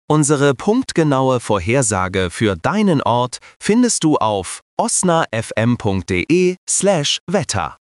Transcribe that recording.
Unsere punktgenaue Vorhersage für deinen Ort findest du auf osnafm.de/Wetter.